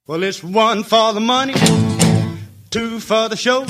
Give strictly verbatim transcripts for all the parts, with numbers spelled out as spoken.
Well, it's one for the money, two for the show,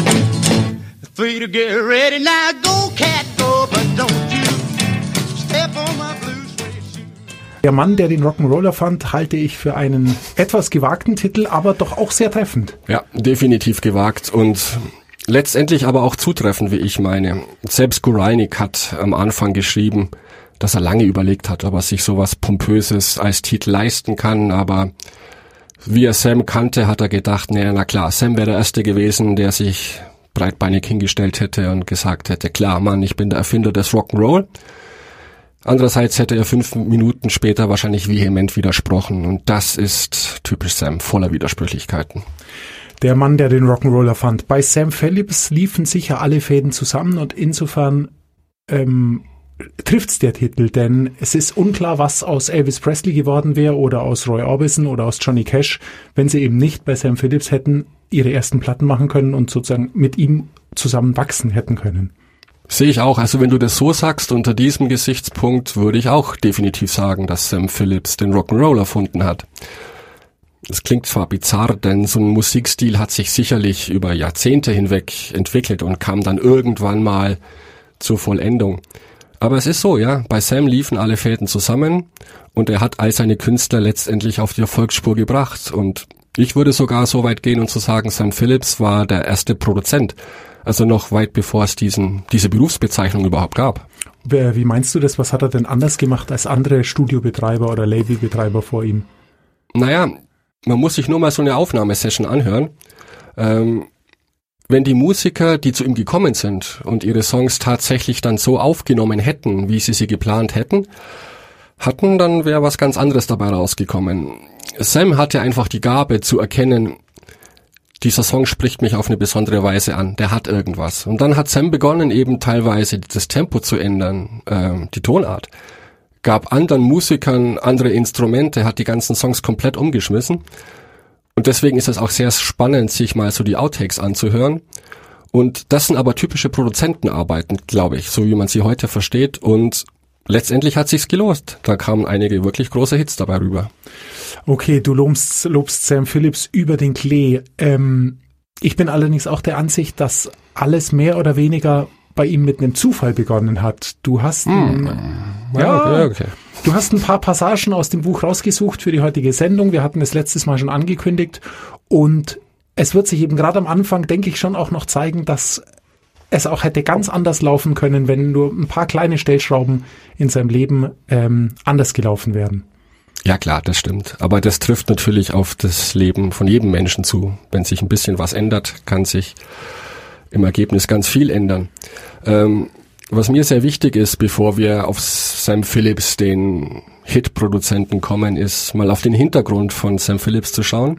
three to get ready. Now go, cat, go, but don't you step on my blue suede shoe. Der Mann, der den Rock'n'Roller fand, halte ich für einen etwas gewagten Titel, aber doch auch sehr treffend. Ja, definitiv gewagt und letztendlich aber auch zutreffend, wie ich meine. Selbst Guralnick hat am Anfang geschrieben, dass er lange überlegt hat, ob er sich sowas Pompöses als Titel leisten kann, aber wie er Sam kannte, hat er gedacht, naja, na klar, Sam wäre der Erste gewesen, der sich breitbeinig hingestellt hätte und gesagt hätte, klar, Mann, ich bin der Erfinder des Rock'n'Roll. Andererseits hätte er fünf Minuten später wahrscheinlich vehement widersprochen und das ist typisch Sam, voller Widersprüchlichkeiten. Der Mann, der den Rock'n'Roller fand. Bei Sam Phillips liefen sicher alle Fäden zusammen und insofern ähm, trifft's der Titel, denn es ist unklar, was aus Elvis Presley geworden wäre oder aus Roy Orbison oder aus Johnny Cash, wenn sie eben nicht bei Sam Phillips hätten ihre ersten Platten machen können und sozusagen mit ihm zusammen wachsen hätten können. Sehe ich auch. Also wenn du das so sagst, unter diesem Gesichtspunkt würde ich auch definitiv sagen, dass Sam Phillips den Rock'n'Roll erfunden hat. Das klingt zwar bizarr, denn so ein Musikstil hat sich sicherlich über Jahrzehnte hinweg entwickelt und kam dann irgendwann mal zur Vollendung. Aber es ist so, ja, bei Sam liefen alle Fäden zusammen und er hat all seine Künstler letztendlich auf die Erfolgsspur gebracht. Und ich würde sogar so weit gehen und zu sagen, Sam Phillips war der erste Produzent. Also noch weit bevor es diesen diese Berufsbezeichnung überhaupt gab. Wie meinst du das? Was hat er denn anders gemacht als andere Studiobetreiber oder Labelbetreiber vor ihm? Naja, man muss sich nur mal so eine Aufnahmesession anhören. Ähm, wenn die Musiker, die zu ihm gekommen sind und ihre Songs tatsächlich dann so aufgenommen hätten, wie sie sie geplant hätten, hatten, dann wäre was ganz anderes dabei rausgekommen. Sam hatte einfach die Gabe zu erkennen, dieser Song spricht mich auf eine besondere Weise an, der hat irgendwas. Und dann hat Sam begonnen, eben teilweise das Tempo zu ändern, äh, die Tonart. Gab anderen Musikern andere Instrumente, hat die ganzen Songs komplett umgeschmissen. Und deswegen ist es auch sehr spannend, sich mal so die Outtakes anzuhören. Und das sind aber typische Produzentenarbeiten, glaube ich, so wie man sie heute versteht. Und letztendlich hat sich's gelost. Da kamen einige wirklich große Hits dabei rüber. Okay, du lobst, lobst Sam Phillips über den Klee. Ähm, ich bin allerdings auch der Ansicht, dass alles mehr oder weniger bei ihm mit einem Zufall begonnen hat. Du hast hm. ein, ja, okay, okay. Du hast ein paar Passagen aus dem Buch rausgesucht für die heutige Sendung. Wir hatten es letztes Mal schon angekündigt und es wird sich eben gerade am Anfang, denke ich, schon auch noch zeigen, dass es auch hätte ganz anders laufen können, wenn nur ein paar kleine Stellschrauben in seinem Leben ähm, anders gelaufen wären. Ja klar, das stimmt. Aber das trifft natürlich auf das Leben von jedem Menschen zu. Wenn sich ein bisschen was ändert, kann sich im Ergebnis ganz viel ändern. Ähm, was mir sehr wichtig ist, bevor wir auf Sam Phillips, den Hit-Produzenten, kommen, ist mal auf den Hintergrund von Sam Phillips zu schauen.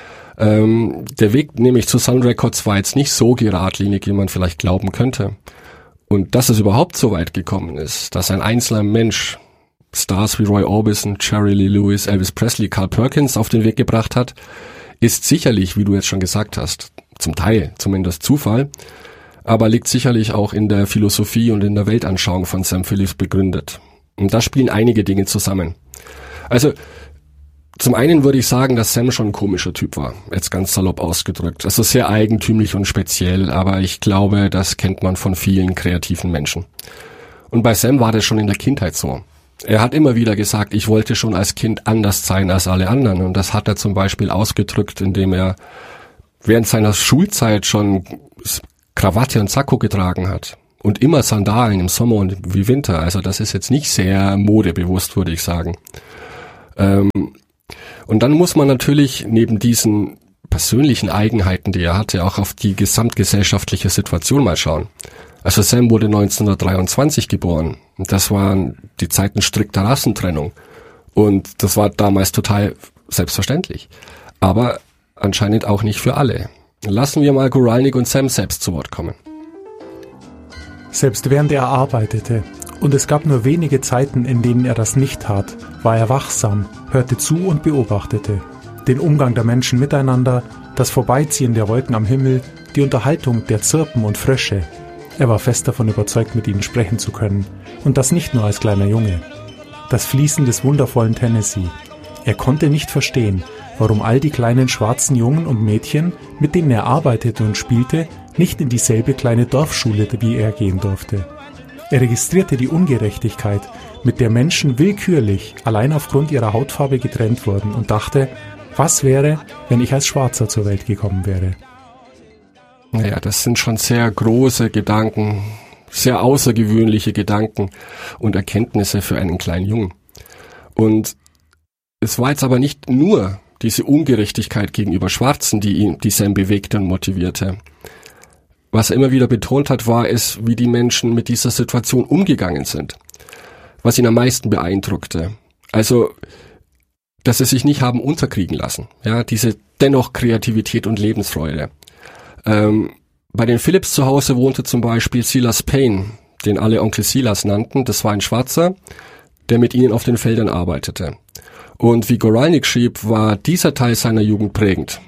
Ähm, der Weg nämlich zu Sun Records war jetzt nicht so geradlinig, wie man vielleicht glauben könnte. Und dass es überhaupt so weit gekommen ist, dass ein einzelner Mensch Stars wie Roy Orbison, Jerry Lee Lewis, Elvis Presley, Carl Perkins auf den Weg gebracht hat, ist sicherlich, wie du jetzt schon gesagt hast, zum Teil zumindest Zufall, aber liegt sicherlich auch in der Philosophie und in der Weltanschauung von Sam Phillips begründet. Und da spielen einige Dinge zusammen. Also zum einen würde ich sagen, dass Sam schon ein komischer Typ war, jetzt ganz salopp ausgedrückt. Also sehr eigentümlich und speziell, aber ich glaube, das kennt man von vielen kreativen Menschen. Und bei Sam war das schon in der Kindheit so. Er hat immer wieder gesagt, ich wollte schon als Kind anders sein als alle anderen. Und das hat er zum Beispiel ausgedrückt, indem er während seiner Schulzeit schon Krawatte und Sakko getragen hat. Und immer Sandalen im Sommer und wie Winter. Also das ist jetzt nicht sehr modebewusst, würde ich sagen. Ähm, und dann muss man natürlich neben diesen persönlichen Eigenheiten, die er hatte, auch auf die gesamtgesellschaftliche Situation mal schauen. Also Sam wurde neunzehnhundertdreiundzwanzig geboren. Das waren die Zeiten strikter Rassentrennung. Und das war damals total selbstverständlich. Aber anscheinend auch nicht für alle. Lassen wir mal Guralnick und Sam selbst zu Wort kommen. Selbst während er arbeitete, und es gab nur wenige Zeiten, in denen er das nicht tat, war er wachsam, hörte zu und beobachtete. Den Umgang der Menschen miteinander, das Vorbeiziehen der Wolken am Himmel, die Unterhaltung der Zirpen und Frösche. Er war fest davon überzeugt, mit ihnen sprechen zu können. Und das nicht nur als kleiner Junge. Das Fließen des wundervollen Tennessee. Er konnte nicht verstehen, warum all die kleinen schwarzen Jungen und Mädchen, mit denen er arbeitete und spielte, nicht in dieselbe kleine Dorfschule wie er gehen durfte. Er registrierte die Ungerechtigkeit, mit der Menschen willkürlich allein aufgrund ihrer Hautfarbe getrennt wurden und dachte, was wäre, wenn ich als Schwarzer zur Welt gekommen wäre? Naja, das sind schon sehr große Gedanken, sehr außergewöhnliche Gedanken und Erkenntnisse für einen kleinen Jungen. Und es war jetzt aber nicht nur diese Ungerechtigkeit gegenüber Schwarzen, die ihn, die Sam bewegte und motivierte. Was er immer wieder betont hat, war es, wie die Menschen mit dieser Situation umgegangen sind. Was ihn am meisten beeindruckte. Also, dass sie sich nicht haben unterkriegen lassen. Ja, diese dennoch Kreativität und Lebensfreude. Ähm, bei den Phillips zu Hause wohnte zum Beispiel Silas Payne, den alle Onkel Silas nannten. Das war ein Schwarzer, der mit ihnen auf den Feldern arbeitete. Und wie Goralnik schrieb, war dieser Teil seiner Jugend prägend.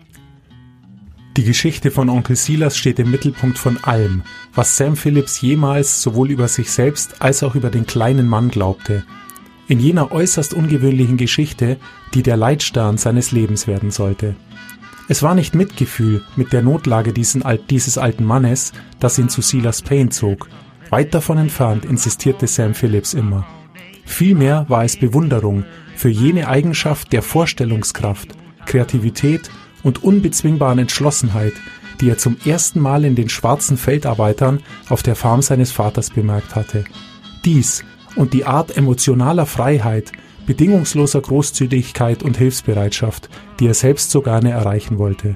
Die Geschichte von Onkel Silas steht im Mittelpunkt von allem, was Sam Phillips jemals sowohl über sich selbst als auch über den kleinen Mann glaubte. In jener äußerst ungewöhnlichen Geschichte, die der Leitstern seines Lebens werden sollte. Es war nicht Mitgefühl mit der Notlage diesen, dieses alten Mannes, das ihn zu Silas Payne zog. Weit davon entfernt, insistierte Sam Phillips immer. Vielmehr war es Bewunderung für jene Eigenschaft der Vorstellungskraft, Kreativität und unbezwingbaren Entschlossenheit, die er zum ersten Mal in den schwarzen Feldarbeitern auf der Farm seines Vaters bemerkt hatte. Dies und die Art emotionaler Freiheit, bedingungsloser Großzügigkeit und Hilfsbereitschaft, die er selbst so gerne erreichen wollte.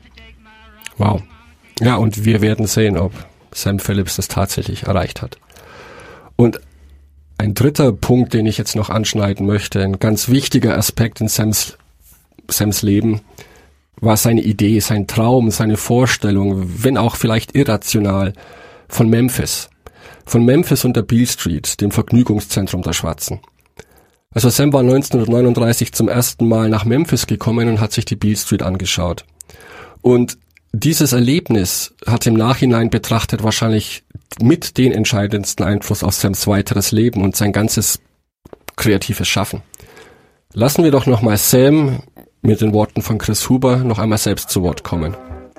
Wow. Ja, und wir werden sehen, ob Sam Phillips das tatsächlich erreicht hat. Und ein dritter Punkt, den ich jetzt noch anschneiden möchte, ein ganz wichtiger Aspekt in Sams, Sams Leben, war seine Idee, sein Traum, seine Vorstellung, wenn auch vielleicht irrational, von Memphis. Von Memphis und der Beale Street, dem Vergnügungszentrum der Schwarzen. Also Sam war neunzehnhundertneununddreißig zum ersten Mal nach Memphis gekommen und hat sich die Beale Street angeschaut. Und dieses Erlebnis hat im Nachhinein betrachtet wahrscheinlich mit den entscheidendsten Einfluss auf Sams weiteres Leben und sein ganzes kreatives Schaffen. Lassen wir doch nochmal Sam mit den Worten von Chris Huber noch einmal selbst zu Wort kommen.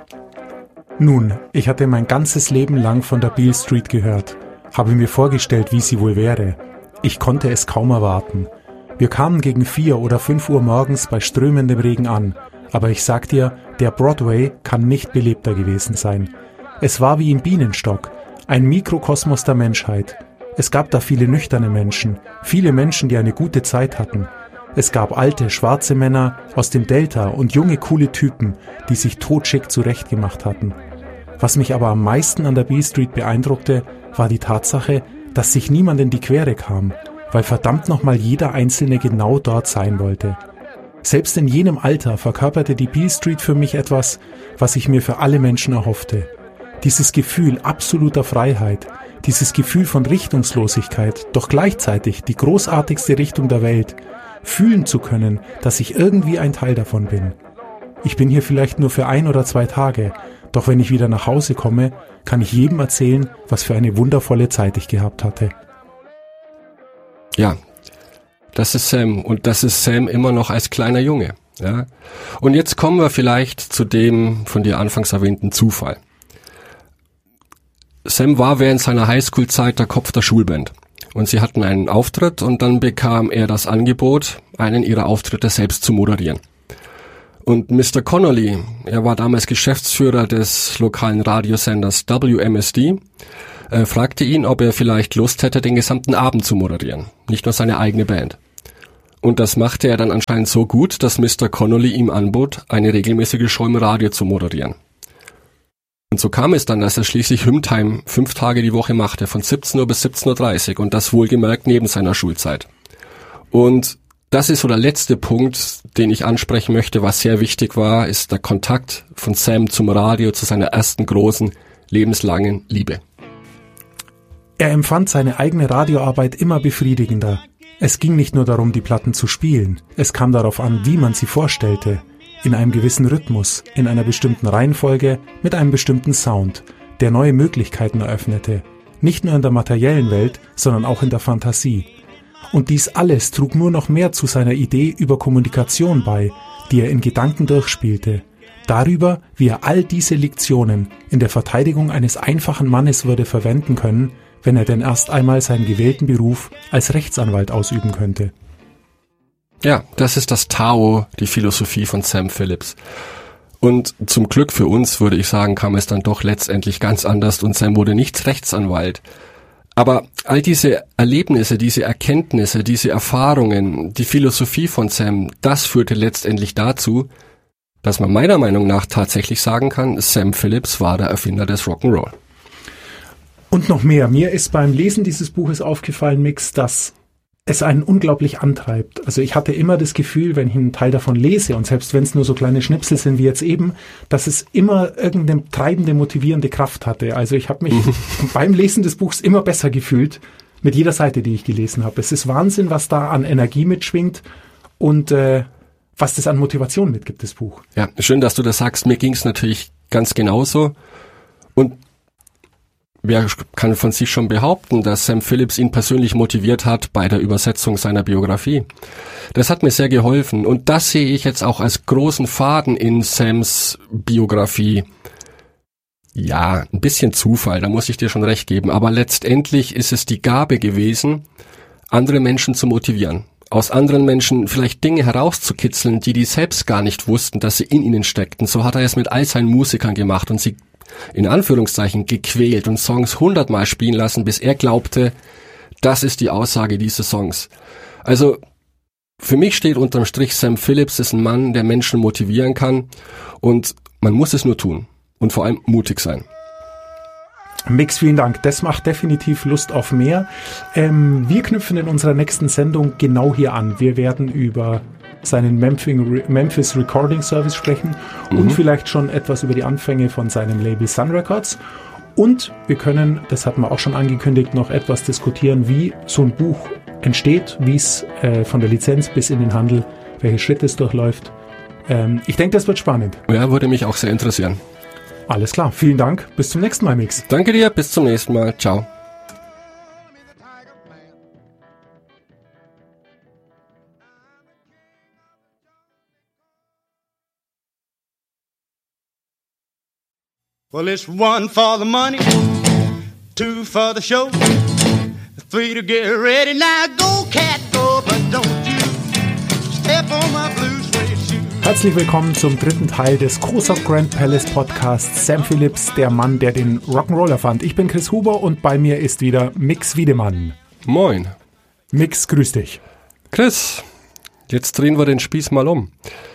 Nun, ich hatte mein ganzes Leben lang von der Beale Street gehört, habe mir vorgestellt, wie sie wohl wäre. Ich konnte es kaum erwarten. Wir kamen gegen vier oder fünf Uhr morgens bei strömendem Regen an, aber ich sag dir, der Broadway kann nicht belebter gewesen sein. Es war wie im Bienenstock, ein Mikrokosmos der Menschheit. Es gab da viele nüchterne Menschen, viele Menschen, die eine gute Zeit hatten. Es gab alte, schwarze Männer aus dem Delta und junge, coole Typen, die sich totschick zurechtgemacht hatten. Was mich aber am meisten an der Beale Street beeindruckte, war die Tatsache, dass sich niemand in die Quere kam, weil verdammt nochmal jeder Einzelne genau dort sein wollte. Selbst in jenem Alter verkörperte die Beale Street für mich etwas, was ich mir für alle Menschen erhoffte. Dieses Gefühl absoluter Freiheit, dieses Gefühl von Richtungslosigkeit, doch gleichzeitig die großartigste Richtung der Welt, fühlen zu können, dass ich irgendwie ein Teil davon bin. Ich bin hier vielleicht nur für ein oder zwei Tage, doch wenn ich wieder nach Hause komme, kann ich jedem erzählen, was für eine wundervolle Zeit ich gehabt hatte. Ja, das ist Sam und das ist Sam immer noch als kleiner Junge. Ja. Und jetzt kommen wir vielleicht zu dem von dir anfangs erwähnten Zufall. Sam war während seiner Highschool-Zeit der Kopf der Schulband. Und sie hatten einen Auftritt und dann bekam er das Angebot, einen ihrer Auftritte selbst zu moderieren. Und Mister Connolly, er war damals Geschäftsführer des lokalen Radiosenders W M S D, äh, fragte ihn, ob er vielleicht Lust hätte, den gesamten Abend zu moderieren, nicht nur seine eigene Band. Und das machte er dann anscheinend so gut, dass Mister Connolly ihm anbot, eine regelmäßige Show im Radio zu moderieren. Und so kam es dann, dass er schließlich Hymntime fünf Tage die Woche machte, von siebzehn Uhr bis siebzehn Uhr dreißig und das wohlgemerkt neben seiner Schulzeit. Und das ist so der letzte Punkt, den ich ansprechen möchte, was sehr wichtig war, ist der Kontakt von Sam zum Radio, zu seiner ersten großen, lebenslangen Liebe. Er empfand seine eigene Radioarbeit immer befriedigender. Es ging nicht nur darum, die Platten zu spielen, es kam darauf an, wie man sie vorstellte. In einem gewissen Rhythmus, in einer bestimmten Reihenfolge, mit einem bestimmten Sound, der neue Möglichkeiten eröffnete. Nicht nur in der materiellen Welt, sondern auch in der Fantasie. Und dies alles trug nur noch mehr zu seiner Idee über Kommunikation bei, die er in Gedanken durchspielte, darüber, wie er all diese Lektionen in der Verteidigung eines einfachen Mannes würde verwenden können, wenn er denn erst einmal seinen gewählten Beruf als Rechtsanwalt ausüben könnte. Ja, das ist das Tao, die Philosophie von Sam Phillips. Und zum Glück für uns, würde ich sagen, kam es dann doch letztendlich ganz anders und Sam wurde nicht Rechtsanwalt. Aber all diese Erlebnisse, diese Erkenntnisse, diese Erfahrungen, die Philosophie von Sam, das führte letztendlich dazu, dass man meiner Meinung nach tatsächlich sagen kann, Sam Phillips war der Erfinder des Rock'n'Roll. Und noch mehr. Mir ist beim Lesen dieses Buches aufgefallen, Mix, dass es einen unglaublich antreibt. Also ich hatte immer das Gefühl, wenn ich einen Teil davon lese, und selbst wenn es nur so kleine Schnipsel sind wie jetzt eben, dass es immer irgendeine treibende, motivierende Kraft hatte. Also ich habe mich beim Lesen des Buchs immer besser gefühlt, mit jeder Seite, die ich gelesen habe. Es ist Wahnsinn, was da an Energie mitschwingt und äh, was das an Motivation mitgibt, das Buch. Ja, schön, dass du das sagst. Mir ging es natürlich ganz genauso. Und wer kann von sich schon behaupten, dass Sam Phillips ihn persönlich motiviert hat bei der Übersetzung seiner Biografie? Das hat mir sehr geholfen und das sehe ich jetzt auch als großen Faden in Sams Biografie. Ja, ein bisschen Zufall, da muss ich dir schon recht geben, aber letztendlich ist es die Gabe gewesen, andere Menschen zu motivieren. Aus anderen Menschen vielleicht Dinge herauszukitzeln, die die selbst gar nicht wussten, dass sie in ihnen steckten. So hat er es mit all seinen Musikern gemacht und sie in Anführungszeichen gequält und Songs hundertmal spielen lassen, bis er glaubte, das ist die Aussage dieses Songs. Also für mich steht unterm Strich, Sam Phillips ist ein Mann, der Menschen motivieren kann und man muss es nur tun und vor allem mutig sein. Mix, vielen Dank. Das macht definitiv Lust auf mehr. Ähm, wir knüpfen in unserer nächsten Sendung genau hier an. Wir werden über seinen Memphis Recording Service sprechen mhm. und vielleicht schon etwas über die Anfänge von seinem Label Sun Records. Und wir können, das hatten wir auch schon angekündigt, noch etwas diskutieren, wie so ein Buch entsteht, wie es äh, von der Lizenz bis in den Handel, welche Schritte es durchläuft. Ähm, ich denke, das wird spannend. Ja, würde mich auch sehr interessieren. Alles klar, vielen Dank. Bis zum nächsten Mal, Mix. Danke dir, bis zum nächsten Mal. Ciao. Well, it's one for the money, two for the show, three to get ready. Now go, cat, go, but don't you step on my blue suede shoe. Herzlich willkommen zum dritten Teil des Cossack Grand Palace Podcasts. Sam Phillips, der Mann, der den Rock'n'Roll erfand. Ich bin Chris Huber und bei mir ist wieder Mix Wiedemann. Moin. Mix, grüß dich. Chris, jetzt drehen wir den Spieß mal um.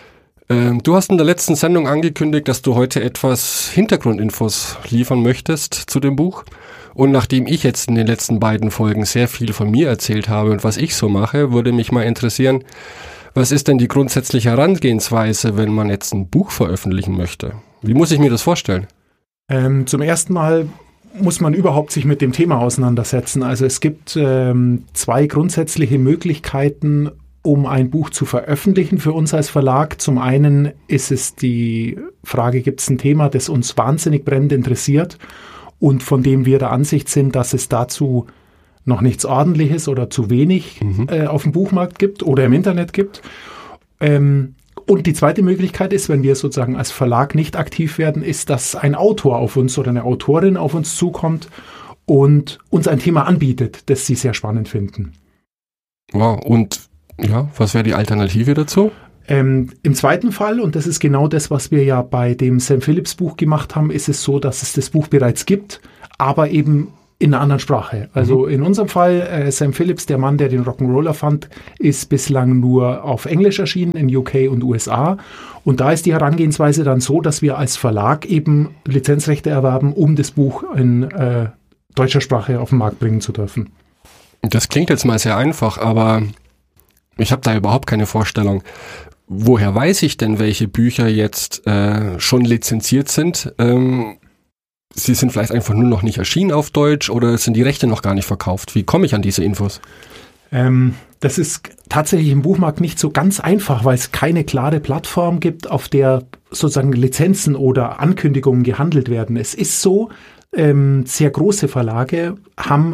Du hast in der letzten Sendung angekündigt, dass du heute etwas Hintergrundinfos liefern möchtest zu dem Buch. Und nachdem ich jetzt in den letzten beiden Folgen sehr viel von mir erzählt habe und was ich so mache, würde mich mal interessieren, was ist denn die grundsätzliche Herangehensweise, wenn man jetzt ein Buch veröffentlichen möchte? Wie muss ich mir das vorstellen? Ähm, zum ersten Mal muss man überhaupt sich mit dem Thema auseinandersetzen. Also es gibt ähm, zwei grundsätzliche Möglichkeiten, um ein Buch zu veröffentlichen für uns als Verlag. Zum einen ist es die Frage, gibt es ein Thema, das uns wahnsinnig brennend interessiert und von dem wir der Ansicht sind, dass es dazu noch nichts Ordentliches oder zu wenig mhm. äh, auf dem Buchmarkt gibt oder im Internet gibt. Ähm, und die zweite Möglichkeit ist, wenn wir sozusagen als Verlag nicht aktiv werden, ist, dass ein Autor auf uns oder eine Autorin auf uns zukommt und uns ein Thema anbietet, das sie sehr spannend finden. Wow, und ja, was wäre die Alternative dazu? Ähm, Im zweiten Fall, und das ist genau das, was wir ja bei dem Sam Phillips Buch gemacht haben, ist es so, dass es das Buch bereits gibt, aber eben in einer anderen Sprache. Also mhm. in unserem Fall, äh, Sam Phillips, der Mann, der den Rock'n'Roll erfand, ist bislang nur auf Englisch erschienen in U K und U S A. Und da ist die Herangehensweise dann so, dass wir als Verlag eben Lizenzrechte erwerben, um das Buch in äh, deutscher Sprache auf den Markt bringen zu dürfen. Das klingt jetzt mal sehr einfach, aber ich habe da überhaupt keine Vorstellung. Woher weiß ich denn, welche Bücher jetzt äh, schon lizenziert sind? Ähm, sie sind vielleicht einfach nur noch nicht erschienen auf Deutsch oder sind die Rechte noch gar nicht verkauft? Wie komme ich an diese Infos? Ähm, das ist tatsächlich im Buchmarkt nicht so ganz einfach, weil es keine klare Plattform gibt, auf der sozusagen Lizenzen oder Ankündigungen gehandelt werden. Es ist so, ähm, sehr große Verlage haben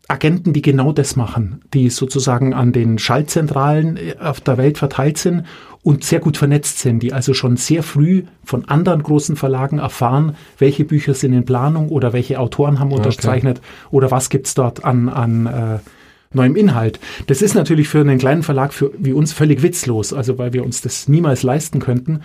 Agenten, die genau das machen, die sozusagen an den Schaltzentralen auf der Welt verteilt sind und sehr gut vernetzt sind, die also schon sehr früh von anderen großen Verlagen erfahren, welche Bücher sind in Planung oder welche Autoren haben unterzeichnet okay. oder was gibt's dort an, an äh, neuem Inhalt. Das ist natürlich für einen kleinen Verlag für, wie uns völlig witzlos, also weil wir uns das niemals leisten könnten.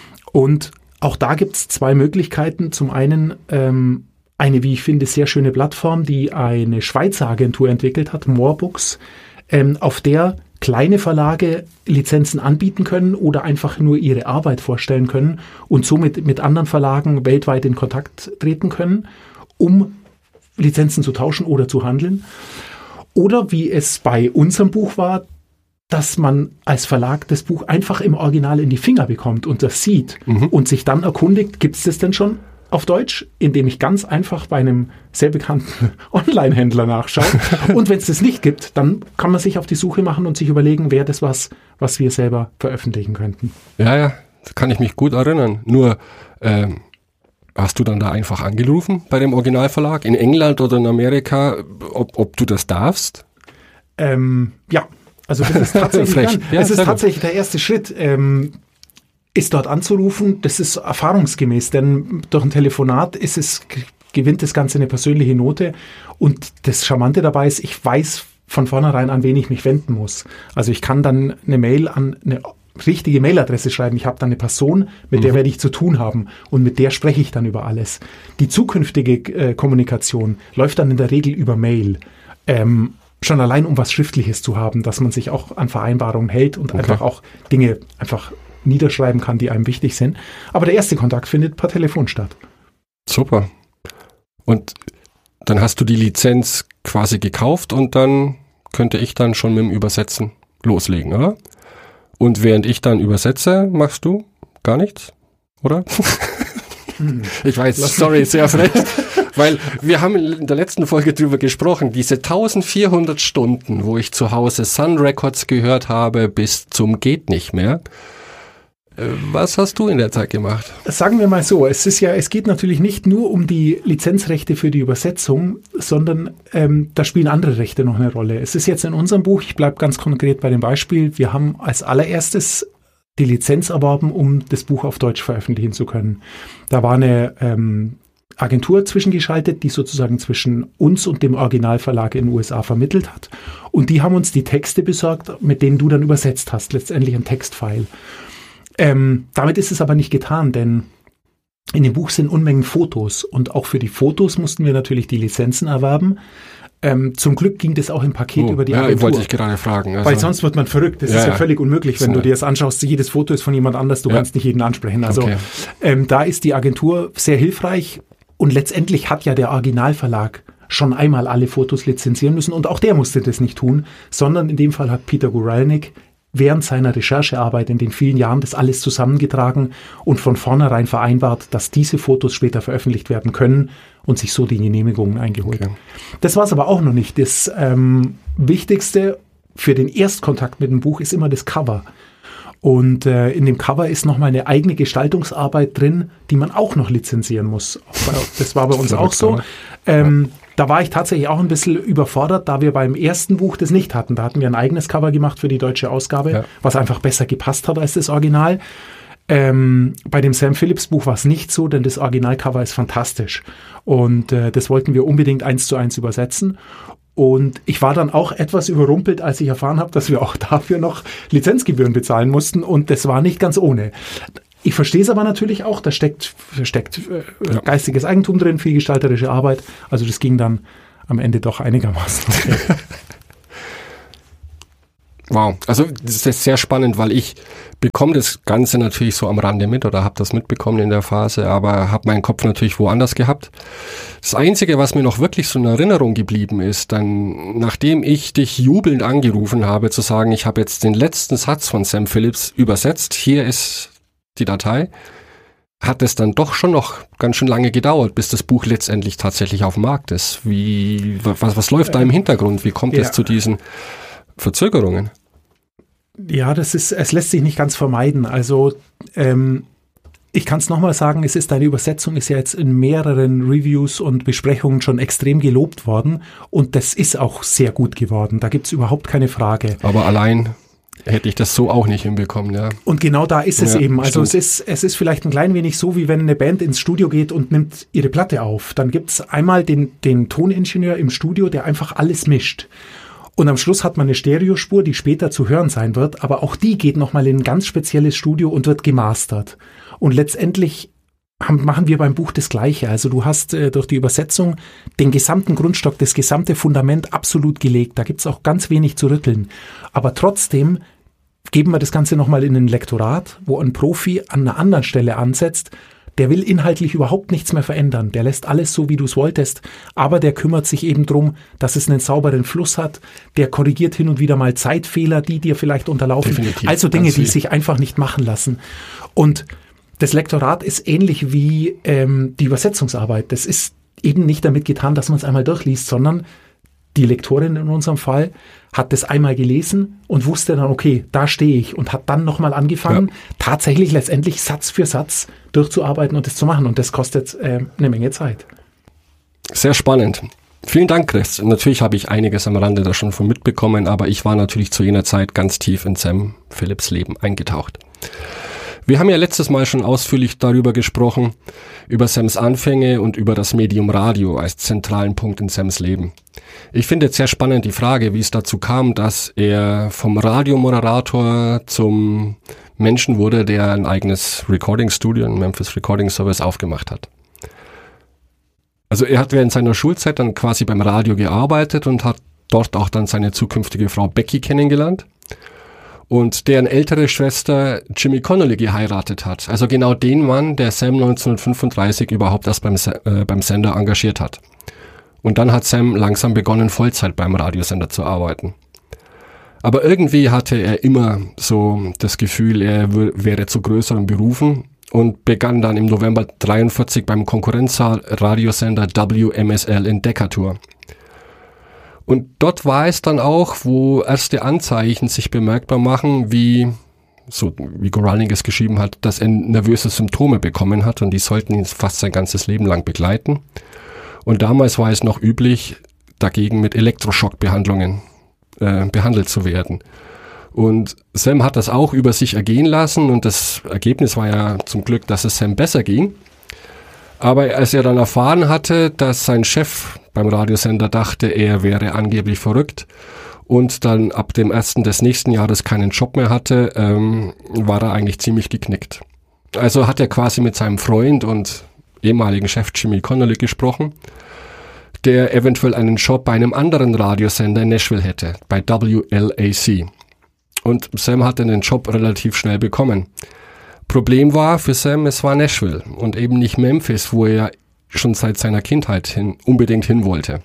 Und auch da gibt's zwei Möglichkeiten. Zum einen ähm, eine, wie ich finde, sehr schöne Plattform, die eine Schweizer Agentur entwickelt hat, Moorbooks, ähm, auf der kleine Verlage Lizenzen anbieten können oder einfach nur ihre Arbeit vorstellen können und somit mit anderen Verlagen weltweit in Kontakt treten können, um Lizenzen zu tauschen oder zu handeln. Oder wie es bei unserem Buch war, dass man als Verlag das Buch einfach im Original in die Finger bekommt und das sieht mhm. und sich dann erkundigt, gibt es das denn schon auf Deutsch, indem ich ganz einfach bei einem sehr bekannten Online-Händler nachschaue. Und wenn es das nicht gibt, dann kann man sich auf die Suche machen und sich überlegen, wäre das was, was wir selber veröffentlichen könnten. Ja, ja, das kann ich mich gut erinnern. Nur, ähm, hast du dann da einfach angerufen bei dem Originalverlag in England oder in Amerika, ob, ob du das darfst? Ähm, ja, also das ist tatsächlich, ja, es ist tatsächlich der erste Schritt. Ähm, ist dort anzurufen, das ist erfahrungsgemäß, denn durch ein Telefonat ist es, gewinnt das Ganze eine persönliche Note und das Charmante dabei ist, ich weiß von vornherein, an wen ich mich wenden muss. Also ich kann dann eine Mail an eine richtige Mailadresse schreiben, ich habe dann eine Person, mit mhm. der werde ich zu tun haben und mit der spreche ich dann über alles. Die zukünftige äh, Kommunikation läuft dann in der Regel über Mail. Ähm, schon allein, um was Schriftliches zu haben, dass man sich auch an Vereinbarungen hält und okay. einfach auch Dinge einfach niederschreiben kann, die einem wichtig sind. Aber der erste Kontakt findet per Telefon statt. Super. Und dann hast du die Lizenz quasi gekauft und dann könnte ich dann schon mit dem Übersetzen loslegen, oder? Und während ich dann übersetze, machst du gar nichts, oder? Hm. Ich weiß, sorry, sehr frech. Weil wir haben in der letzten Folge drüber gesprochen, diese eintausendvierhundert Stunden, wo ich zu Hause Sun Records gehört habe, bis zum geht nicht mehr. Was hast du in der Zeit gemacht? Sagen wir mal so, es ist ja, es geht natürlich nicht nur um die Lizenzrechte für die Übersetzung, sondern ähm, da spielen andere Rechte noch eine Rolle. Es ist jetzt in unserem Buch, ich bleibe ganz konkret bei dem Beispiel, wir haben als allererstes die Lizenz erworben, um das Buch auf Deutsch veröffentlichen zu können. Da war eine ähm, Agentur zwischengeschaltet, die sozusagen zwischen uns und dem Originalverlag in den U S A vermittelt hat. Und die haben uns die Texte besorgt, mit denen du dann übersetzt hast, letztendlich ein Textfile. Ähm, damit ist es aber nicht getan, denn in dem Buch sind Unmengen Fotos und auch für die Fotos mussten wir natürlich die Lizenzen erwerben. Ähm, zum Glück ging das auch im Paket oh, über die Agentur. Ja, wollte ich gerade fragen. Also, weil sonst wird man verrückt. Das ja, ist ja, ja völlig unmöglich, wenn so, du dir das anschaust. Jedes Foto ist von jemand anders, du ja. kannst nicht jeden ansprechen. Also okay. ähm, da ist die Agentur sehr hilfreich und letztendlich hat ja der Originalverlag schon einmal alle Fotos lizenzieren müssen und auch der musste das nicht tun, sondern in dem Fall hat Peter Guralnick während seiner Recherchearbeit in den vielen Jahren das alles zusammengetragen und von vornherein vereinbart, dass diese Fotos später veröffentlicht werden können und sich so die Genehmigungen eingeholt. Okay. Das war es aber auch noch nicht. Das ähm, Wichtigste für den Erstkontakt mit dem Buch ist immer das Cover. Und äh, in dem Cover ist nochmal eine eigene Gestaltungsarbeit drin, die man auch noch lizenzieren muss. Das war bei uns auch so. Ähm, Da war ich tatsächlich auch ein bisschen überfordert, da wir beim ersten Buch das nicht hatten. Da hatten wir ein eigenes Cover gemacht für die deutsche Ausgabe, ja. was einfach besser gepasst hat als das Original. Ähm, bei dem Sam Phillips Buch war es nicht so, denn das Originalcover ist fantastisch. Und äh, das wollten wir unbedingt eins zu eins übersetzen. Und ich war dann auch etwas überrumpelt, als ich erfahren habe, dass wir auch dafür noch Lizenzgebühren bezahlen mussten. Und das war nicht ganz ohne. Ich verstehe es aber natürlich auch, da steckt, steckt äh, ja. geistiges Eigentum drin, viel gestalterische Arbeit. Also das ging dann am Ende doch einigermaßen. Wow, also das ist sehr spannend, weil ich bekomme das Ganze natürlich so am Rande mit oder habe das mitbekommen in der Phase, aber habe meinen Kopf natürlich woanders gehabt. Das Einzige, was mir noch wirklich so in Erinnerung geblieben ist, dann nachdem ich dich jubelnd angerufen habe, zu sagen, ich habe jetzt den letzten Satz von Sam Phillips übersetzt, hier ist die Datei, hat es dann doch schon noch ganz schön lange gedauert, bis das Buch letztendlich tatsächlich auf dem Markt ist. Wie, was, was läuft da im Hintergrund? Wie kommt es ja. zu diesen Verzögerungen? Ja, das ist, es lässt sich nicht ganz vermeiden. Also ähm, Ich kann es nochmal sagen, es ist deine Übersetzung ist ja jetzt in mehreren Reviews und Besprechungen schon extrem gelobt worden und das ist auch sehr gut geworden. Da gibt's überhaupt keine Frage. Aber allein hätte ich das so auch nicht hinbekommen, ja. Und genau da ist es ja, eben. Also stimmt. es ist, es ist vielleicht ein klein wenig so, wie wenn eine Band ins Studio geht und nimmt ihre Platte auf. Dann gibt's einmal den, den Toningenieur im Studio, der einfach alles mischt. Und am Schluss hat man eine Stereospur, die später zu hören sein wird, aber auch die geht nochmal in ein ganz spezielles Studio und wird gemastert. Und letztendlich haben, machen wir beim Buch das Gleiche. Also du hast äh, durch die Übersetzung den gesamten Grundstock, das gesamte Fundament absolut gelegt. Da gibt's auch ganz wenig zu rütteln. Aber trotzdem geben wir das Ganze nochmal in ein Lektorat, wo ein Profi an einer anderen Stelle ansetzt. Der will inhaltlich überhaupt nichts mehr verändern. Der lässt alles so, wie du es wolltest. Aber der kümmert sich eben drum, dass es einen sauberen Fluss hat. Der korrigiert hin und wieder mal Zeitfehler, die dir vielleicht unterlaufen. Definitiv. Also Dinge, Ganz die viel. sich einfach nicht machen lassen. Und das Lektorat ist ähnlich wie ähm, die Übersetzungsarbeit. Das ist eben nicht damit getan, dass man es einmal durchliest, sondern die Lektorin in unserem Fall hat das einmal gelesen und wusste dann, okay, da stehe ich und hat dann nochmal angefangen, ja. tatsächlich letztendlich Satz für Satz durchzuarbeiten und das zu machen. Und das kostet äh, eine Menge Zeit. Sehr spannend. Vielen Dank, Chris. Natürlich habe ich einiges am Rande da schon von mitbekommen, aber ich war natürlich zu jener Zeit ganz tief in Sam Phillips Leben eingetaucht. Wir haben ja letztes Mal schon ausführlich darüber gesprochen, über Sams Anfänge und über das Medium Radio als zentralen Punkt in Sams Leben. Ich finde jetzt sehr spannend die Frage, wie es dazu kam, dass er vom Radiomoderator zum Menschen wurde, der ein eigenes Recording-Studio, ein Memphis Recording Service aufgemacht hat. Also er hat während seiner Schulzeit dann quasi beim Radio gearbeitet und hat dort auch dann seine zukünftige Frau Becky kennengelernt. Und deren ältere Schwester Jimmy Connolly geheiratet hat. Also genau den Mann, der Sam neunzehnhundertfünfunddreißig überhaupt erst beim, äh, beim Sender engagiert hat. Und dann hat Sam langsam begonnen, Vollzeit beim Radiosender zu arbeiten. Aber irgendwie hatte er immer so das Gefühl, er w- wäre zu größeren Berufen und begann dann im November dreiundvierzig beim Konkurrenzradiosender W M S L in Decatur. Und dort war es dann auch, wo erste Anzeichen sich bemerkbar machen, wie, so wie Goralnik es geschrieben hat, dass er nervöse Symptome bekommen hat und die sollten ihn fast sein ganzes Leben lang begleiten. Und damals war es noch üblich, dagegen mit Elektroschockbehandlungen äh, behandelt zu werden. Und Sam hat das auch über sich ergehen lassen und das Ergebnis war ja zum Glück, dass es Sam besser ging. Aber als er dann erfahren hatte, dass sein Chef beim Radiosender dachte, er wäre angeblich verrückt und dann ab dem ersten des nächsten Jahres keinen Job mehr hatte, ähm, war er eigentlich ziemlich geknickt. Also hat er quasi mit seinem Freund und ehemaligen Chef Jimmy Connolly gesprochen, der eventuell einen Job bei einem anderen Radiosender in Nashville hätte, bei W L A C. Und Sam hat dann den Job relativ schnell bekommen. Problem war für Sam, es war Nashville und eben nicht Memphis, wo er schon seit seiner Kindheit hin, unbedingt hin wollte.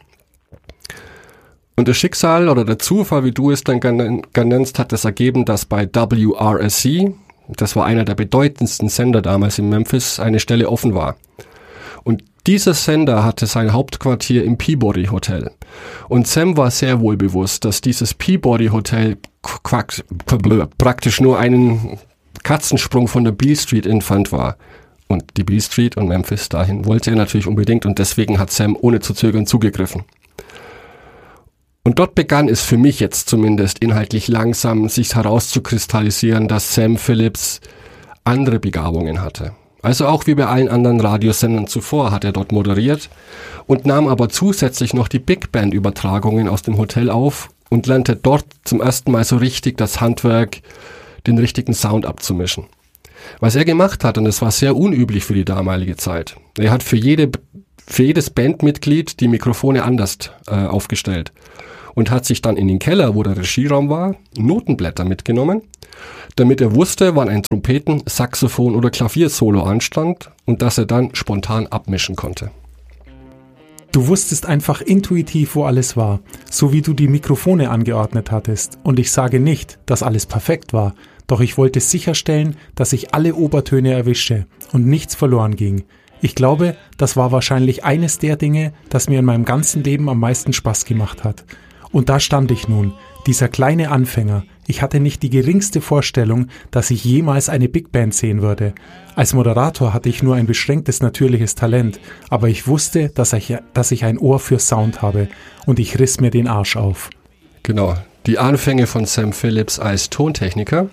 Und das Schicksal oder der Zufall, wie du es dann genannt, hat das ergeben, dass bei W R S C, das war einer der bedeutendsten Sender damals in Memphis, eine Stelle offen war. Und dieser Sender hatte sein Hauptquartier im Peabody Hotel. Und Sam war sehr wohl bewusst, dass dieses Peabody Hotel praktisch nur einen Katzensprung von der Beale Street entfernt war. Und die Beale Street und Memphis dahin wollte er natürlich unbedingt und deswegen hat Sam ohne zu zögern zugegriffen. Und dort begann es für mich jetzt zumindest inhaltlich langsam sich herauszukristallisieren, dass Sam Phillips andere Begabungen hatte. Also auch wie bei allen anderen Radiosendern zuvor hat er dort moderiert und nahm aber zusätzlich noch die Big Band Übertragungen aus dem Hotel auf und lernte dort zum ersten Mal so richtig das Handwerk, den richtigen Sound abzumischen. Was er gemacht hat, und das war sehr unüblich für die damalige Zeit, er hat für jede, für jedes Bandmitglied die Mikrofone anders äh, aufgestellt und hat sich dann in den Keller, wo der Regieraum war, Notenblätter mitgenommen, damit er wusste, wann ein Trompeten-, Saxophon- oder Klaviersolo anstand und dass er dann spontan abmischen konnte. Du wusstest einfach intuitiv, wo alles war, so wie du die Mikrofone angeordnet hattest. Und ich sage nicht, dass alles perfekt war, doch ich wollte sicherstellen, dass ich alle Obertöne erwischte und nichts verloren ging. Ich glaube, das war wahrscheinlich eines der Dinge, das mir in meinem ganzen Leben am meisten Spaß gemacht hat. Und da stand ich nun, dieser kleine Anfänger, Ich hatte nicht die geringste Vorstellung, dass ich jemals eine Big Band sehen würde. Als Moderator hatte ich nur ein beschränktes natürliches Talent, aber ich wusste, dass ich, dass ich ein Ohr für Sound habe und ich riss mir den Arsch auf. Genau, die Anfänge von Sam Phillips als Tontechniker.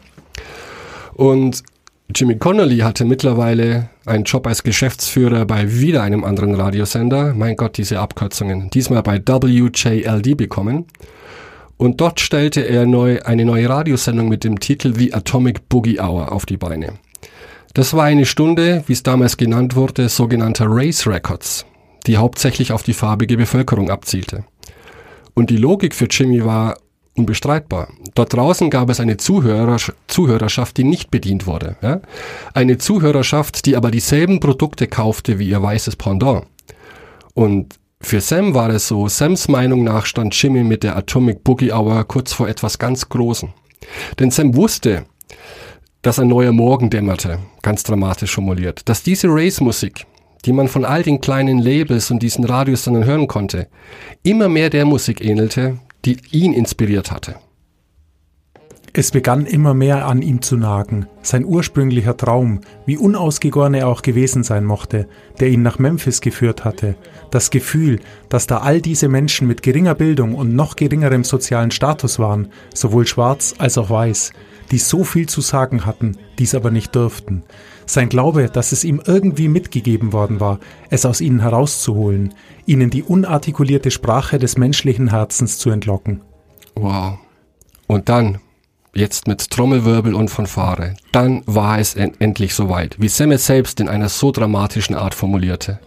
Und Jimmy Connolly hatte mittlerweile einen Job als Geschäftsführer bei wieder einem anderen Radiosender, mein Gott, diese Abkürzungen, diesmal bei W J L D bekommen. Und dort stellte er neu, eine neue Radiosendung mit dem Titel The Atomic Boogie Hour auf die Beine. Das war eine Stunde, wie es damals genannt wurde, sogenannter Race Records, die hauptsächlich auf die farbige Bevölkerung abzielte. Und die Logik für Jimmy war unbestreitbar. Dort draußen gab es eine Zuhörer, Zuhörerschaft, die nicht bedient wurde. Ja? Eine Zuhörerschaft, die aber dieselben Produkte kaufte wie ihr weißes Pendant. Und für Sam war es so, Sams Meinung nach stand Jimmy mit der Atomic Boogie Hour kurz vor etwas ganz Großem. Denn Sam wusste, dass ein neuer Morgen dämmerte, ganz dramatisch formuliert, dass diese Race-Musik, die man von all den kleinen Labels und diesen Radiosendern hören konnte, immer mehr der Musik ähnelte, die ihn inspiriert hatte. Es begann immer mehr an ihm zu nagen, sein ursprünglicher Traum, wie unausgegoren er auch gewesen sein mochte, der ihn nach Memphis geführt hatte, das Gefühl, dass da all diese Menschen mit geringer Bildung und noch geringerem sozialen Status waren, sowohl schwarz als auch weiß, die so viel zu sagen hatten, dies aber nicht durften. Sein Glaube, dass es ihm irgendwie mitgegeben worden war, es aus ihnen herauszuholen, ihnen die unartikulierte Sprache des menschlichen Herzens zu entlocken. Wow. Und dann, jetzt mit Trommelwirbel und Fanfare, dann war es en- endlich soweit, wie Sam es selbst in einer so dramatischen Art formulierte.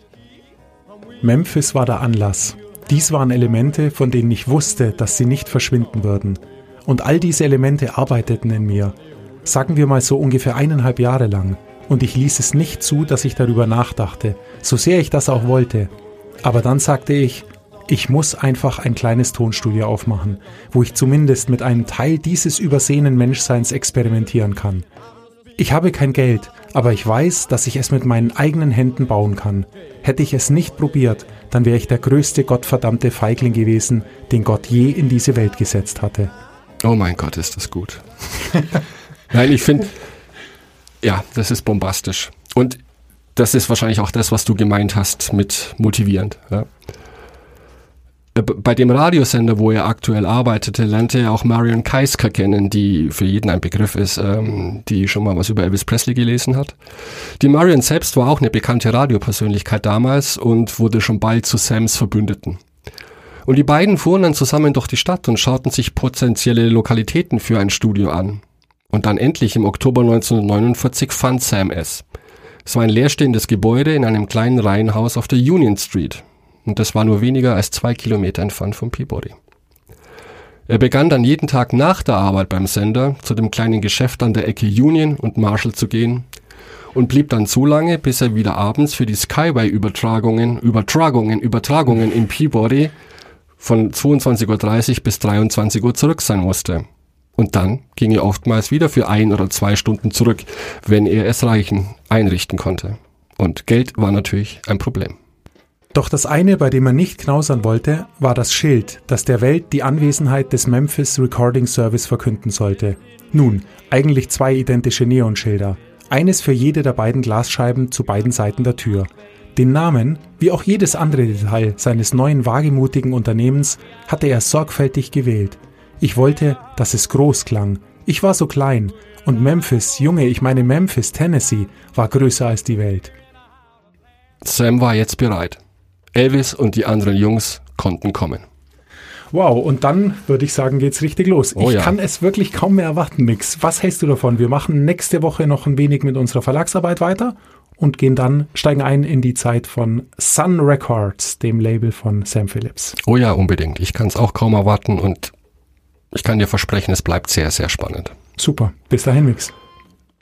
Memphis war der Anlass. Dies waren Elemente, von denen ich wusste, dass sie nicht verschwinden würden. Und all diese Elemente arbeiteten in mir. Sagen wir mal so ungefähr eineinhalb Jahre lang. Und ich ließ es nicht zu, dass ich darüber nachdachte, so sehr ich das auch wollte. Aber dann sagte ich, ich muss einfach ein kleines Tonstudio aufmachen, wo ich zumindest mit einem Teil dieses übersehenen Menschseins experimentieren kann. Ich habe kein Geld, aber ich weiß, dass ich es mit meinen eigenen Händen bauen kann. Hätte ich es nicht probiert, dann wäre ich der größte gottverdammte Feigling gewesen, den Gott je in diese Welt gesetzt hatte. Oh mein Gott, ist das gut. Nein, ich finde, ja, das ist bombastisch. Und das ist wahrscheinlich auch das, was du gemeint hast mit motivierend. Ja. Bei dem Radiosender, wo er aktuell arbeitete, lernte er auch Marion Keisker kennen, die für jeden ein Begriff ist, ähm, die schon mal was über Elvis Presley gelesen hat. Die Marion selbst war auch eine bekannte Radiopersönlichkeit damals und wurde schon bald zu Sams Verbündeten. Und die beiden fuhren dann zusammen durch die Stadt und schauten sich potenzielle Lokalitäten für ein Studio an. Und dann endlich im Oktober neunzehnhundertneunundvierzig fand Sam es. Es war ein leerstehendes Gebäude in einem kleinen Reihenhaus auf der Union Street. Und das war nur weniger als zwei Kilometer entfernt von Peabody. Er begann dann jeden Tag nach der Arbeit beim Sender zu dem kleinen Geschäft an der Ecke Union und Marshall zu gehen und blieb dann so lange, bis er wieder abends für die Skyway-Übertragungen, Übertragungen, Übertragungen in Peabody von zweiundzwanzig Uhr dreißig bis dreiundzwanzig Uhr zurück sein musste. Und dann ging er oftmals wieder für ein oder zwei Stunden zurück, wenn er es reichen einrichten konnte. Und Geld war natürlich ein Problem. Doch das eine, bei dem er nicht knausern wollte, war das Schild, das der Welt die Anwesenheit des Memphis Recording Service verkünden sollte. Nun, eigentlich zwei identische Neonschilder, eines für jede der beiden Glasscheiben zu beiden Seiten der Tür. Den Namen, wie auch jedes andere Detail seines neuen wagemutigen Unternehmens, hatte er sorgfältig gewählt. Ich wollte, dass es groß klang. Ich war so klein. Und Memphis, Junge, ich meine Memphis, Tennessee, war größer als die Welt. Sam war jetzt bereit. Elvis und die anderen Jungs konnten kommen. Wow, und dann würde ich sagen, geht's richtig los. Oh ich ja. kann es wirklich kaum mehr erwarten, Mix. Was hältst du davon? Wir machen nächste Woche noch ein wenig mit unserer Verlagsarbeit weiter und gehen dann, steigen ein in die Zeit von Sun Records, dem Label von Sam Phillips. Oh ja, unbedingt. Ich kann es auch kaum erwarten und ich kann dir versprechen, es bleibt sehr, sehr spannend. Super. Bis dahin, Mix.